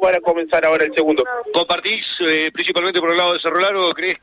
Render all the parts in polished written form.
para comenzar ahora el segundo. ¿Compartís principalmente por el lado de Cerro Largo? ¿Crees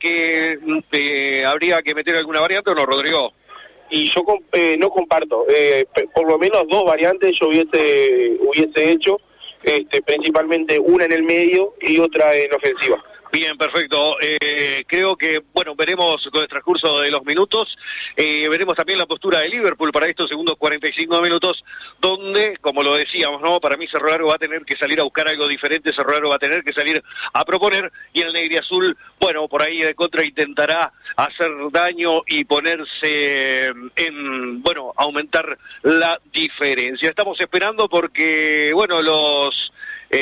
que habría que meter alguna variante o no, Rodrigo? Y yo no comparto, por lo menos dos variantes yo hubiese hecho, principalmente una en el medio y otra en ofensiva. Bien, perfecto. Creo que, bueno, veremos con el transcurso de los minutos, veremos también la postura de Liverpool para estos segundos 45 minutos, donde, como lo decíamos, ¿no? Para mí Cerro Largo va a tener que salir a buscar algo diferente, Cerro Largo va a tener que salir a proponer, y el Negriazul, bueno, por ahí de contra intentará hacer daño y ponerse bueno, aumentar la diferencia. Estamos esperando porque, bueno, los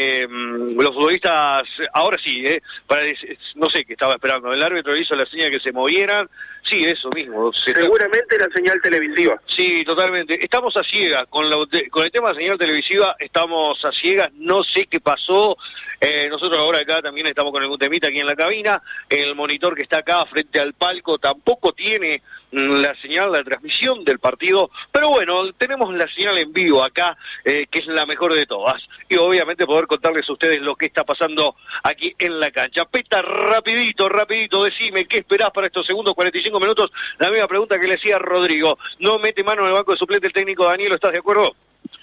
futbolistas, ahora sí, no sé qué estaba esperando, el árbitro hizo la señal que se movieran, sí, eso mismo. Seguramente la señal televisiva. Sí, totalmente, estamos a ciegas, con el tema de señal televisiva estamos a ciegas, no sé qué pasó, nosotros ahora acá también estamos con algún temita aquí en la cabina, el monitor que está acá frente al palco tampoco tiene la señal, la transmisión del partido, pero bueno, tenemos la señal en vivo acá, que es la mejor de todas, y obviamente poder contarles a ustedes lo que está pasando aquí en la cancha. Peta, rapidito, decime, ¿qué esperás para estos segundos 45 minutos? La misma pregunta que le hacía a Rodrigo, ¿no mete mano en el banco de suplente el técnico Daniel? ¿Estás de acuerdo?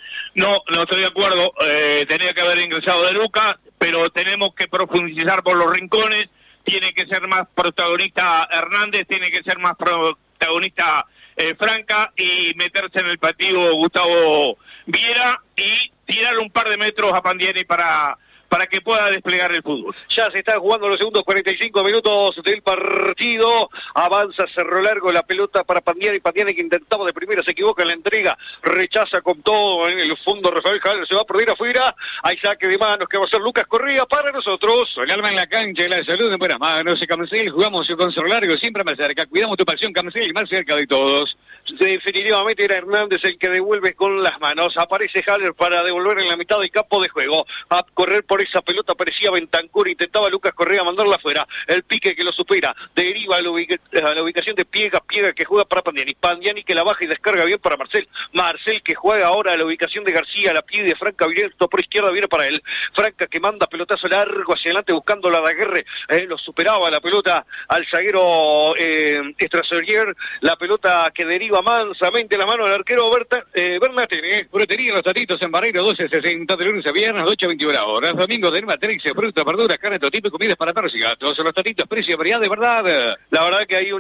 No estoy de acuerdo, tenía que haber ingresado De Luca, pero tenemos que profundizar por los rincones, tiene que ser más protagonista Hernández, tiene que ser más protagonista Franca y meterse en el partido Gustavo Viera y tirar un par de metros a Pandiani para que pueda desplegar el fútbol. Ya se están jugando los segundos 45 minutos del partido, avanza Cerro Largo, la pelota para Pandiani que intentaba de primera, se equivoca en la entrega, rechaza con todo en el fondo Rafael Haller, se va a perder afuera, hay saque de manos que va a ser Lucas Correa para nosotros. El alma en la cancha, la salud en buenas manos, Cancel, jugamos con Cerro Largo, siempre más cerca, cuidamos tu pasión Cancel, más cerca de todos. Definitivamente era Hernández el que devuelve con las manos, aparece Haller para devolver en la mitad del campo de juego, a correr por esa pelota parecía Bentancur, intentaba Lucas Correa mandarla afuera, el pique que lo supera, deriva a la ubicación de Piega que juega para Pandiani que la baja y descarga bien para Marcel que juega ahora a la ubicación de García, la pide Franca abierto por izquierda, viene para él, Franca que manda pelotazo largo hacia adelante buscando la Daguerre, lo superaba la pelota al zaguero Estrasorier, la pelota que deriva mansamente la mano del arquero Bernatene. Frutería Los Tatitos en Barreiro 1260 de lunes a viernes 8:21 horas. Domingo de Matrix, fruta, verduras, carne, todo tipo y comidas para perros y gatos. Los Tatitos, precio, variedad de verdad. La verdad que hay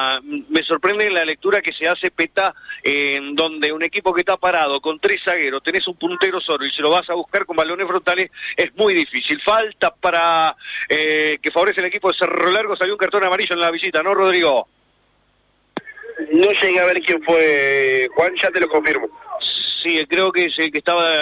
me sorprende la lectura que se hace, Peta, en donde un equipo que está parado con 3 zagueros, tenés un puntero solo y se lo vas a buscar con balones frontales, es muy difícil. Falta para que favorece el equipo de Cerro Largo, salió un cartón amarillo en la visita, ¿no, Rodrigo? No llegué a ver quién fue, Juan, ya te lo confirmo. Sí, creo que es el que estaba,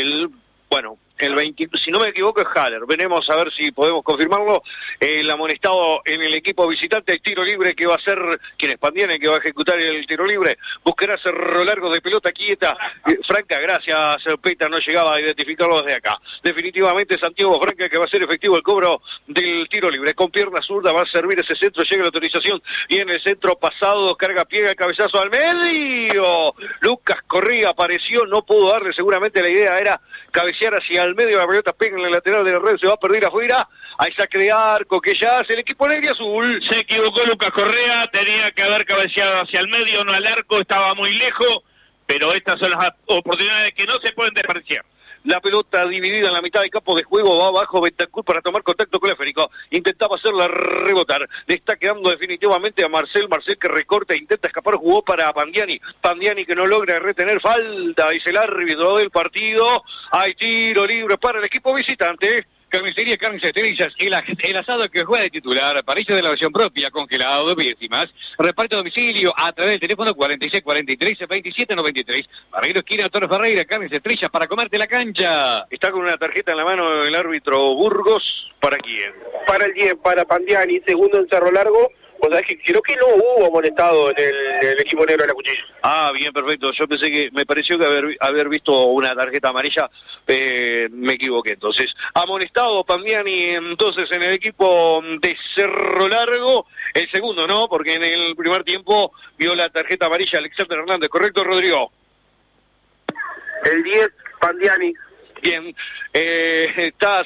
el 20, si no me equivoco es Haller, veremos a ver si podemos confirmarlo, el amonestado en el equipo visitante, el tiro libre que va a ser, quien es Pandiani, que va a ejecutar el tiro libre, buscará Cerro Largo de pelota quieta, Franca, gracias Peta, no llegaba a identificarlo desde acá, definitivamente Santiago Franca que va a ser efectivo el cobro del tiro libre, con pierna zurda va a servir ese centro, llega la autorización, y en el centro pasado, carga Piega, cabezazo al medio, Lucas Correa apareció, no pudo darle, seguramente la idea era cabecear hacia el medio, la pelota pega en el lateral de la red, se va a perder afuera, hay saque de arco que ya hace el equipo negriazul. Se equivocó Lucas Correa, tenía que haber cabeceado hacia el medio, no al arco, estaba muy lejos, pero estas son las oportunidades que no se pueden desperdiciar. La pelota dividida en la mitad del campo de juego, va abajo Bentancur para tomar contacto con el esférico, intentaba hacerla rebotar, le está quedando definitivamente a Marcel que recorta, intenta escapar, jugó para Pandiani que no logra retener, falta, dice el árbitro del partido, hay tiro libre para el equipo visitante. Carnicería Carnes Estrellas, el asado que juega de titular, parrilla de la versión propia, congelado, décimas, reparte a domicilio a través del teléfono 4643-2793, Barreiro esquina Torres Ferreira, Carnes Estrellas para comerte la cancha. Está con una tarjeta en la mano el árbitro Burgos, ¿para quién? Para el 10, para Pandiani, segundo en Cerro Largo. O sea, que creo que no hubo amonestado en el equipo negro de la Cuchilla. Ah, bien, perfecto. Yo pensé que, me pareció que haber visto una tarjeta amarilla, me equivoqué. Entonces, amonestado Pandiani, entonces, en el equipo de Cerro Largo. El segundo, ¿no? Porque en el primer tiempo vio la tarjeta amarilla Alexander Hernández. ¿Correcto, Rodrigo? El 10, Pandiani. Bien, está